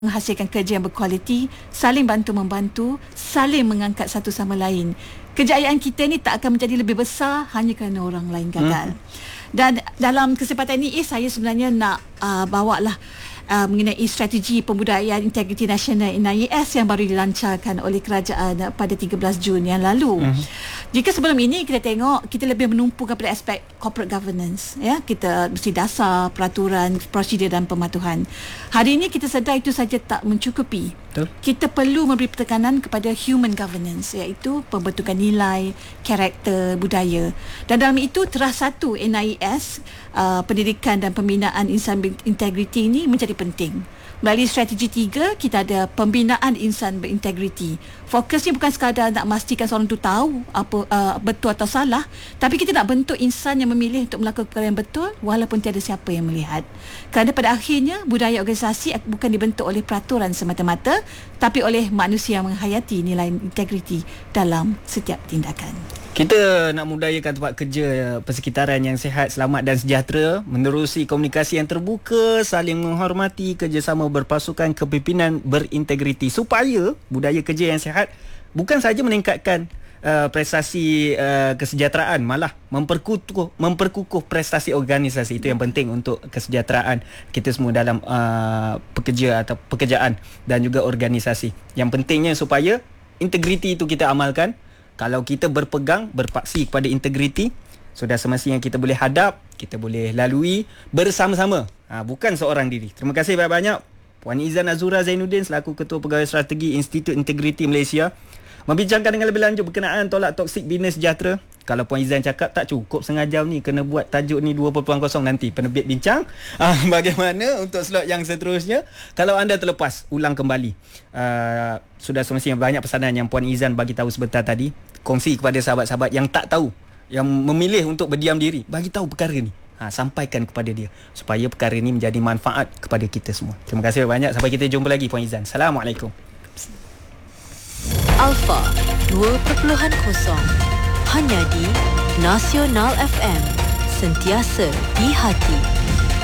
menghasilkan kerja yang berkualiti, saling bantu-membantu, saling mengangkat satu sama lain. Kejayaan kita ni tak akan menjadi lebih besar hanya kerana orang lain gagal. Dan dalam kesempatan ini saya sebenarnya nak bawalah mengenai strategi pembudayaan integriti nasional NIS yang baru dilancarkan oleh kerajaan pada 13 Jun yang lalu. Jika sebelum ini kita tengok, kita lebih menumpukan pada aspek corporate governance, ya, kita mesti dasar, peraturan, prosedur dan pematuhan. Hari ini kita sedar itu saja tak mencukupi. Betul. Kita perlu memberi tekanan kepada human governance, iaitu pembentukan nilai, karakter, budaya. Dan dalam itu terah satu NIS, pendidikan dan pembinaan insan berintegriti ini menjadi penting. Melalui strategi 3, kita ada pembinaan insan berintegriti. Fokusnya bukan sekadar nak memastikan seorang itu tahu apa betul atau salah, tapi kita nak bentuk insan yang memilih untuk melakukan perkara yang betul walaupun tiada siapa yang melihat. Kerana pada akhirnya budaya organisasi bukan dibentuk oleh peraturan semata-mata, tapi oleh manusia yang menghayati nilai integriti dalam setiap tindakan. Kita nak mudayakan tempat kerja persekitaran yang sihat, selamat dan sejahtera, menerusi komunikasi yang terbuka, saling menghormati, kerjasama berpasukan, kepimpinan berintegriti, supaya budaya kerja yang sihat bukan sahaja meningkatkan prestasi kesejahteraan, malah memperkukuh prestasi organisasi. Itu yang penting untuk kesejahteraan kita semua dalam pekerja atau pekerjaan dan juga organisasi. Yang pentingnya supaya integriti itu kita amalkan. Kalau kita berpaksi kepada integriti, sudah semestinya kita boleh hadap, kita boleh lalui bersama-sama, bukan seorang diri. Terima kasih banyak-banyak Puan Izan Azura Zainuddin selaku Ketua Pegawai Strategi Institut Integriti Malaysia membincangkan dengan lebih lanjut berkenaan tolak toksik bina sejahtera. Kalau Puan Izan cakap tak cukup setengah jam ni, kena buat tajuk ni 2.0 nanti penerbit bincang. Bagaimana untuk slot yang seterusnya? Kalau anda terlepas, ulang kembali. Sudah semestinya banyak pesanan yang Puan Izan bagi tahu sebentar tadi. Kongsi kepada sahabat-sahabat yang tak tahu, yang memilih untuk berdiam diri, bagi tahu perkara ni. Sampaikan kepada dia supaya perkara ni menjadi manfaat kepada kita semua. Terima kasih banyak. Sampai kita jumpa lagi Puan Izan. Assalamualaikum. Alpha 2.0 hanya di Nasional FM, sentiasa di hati.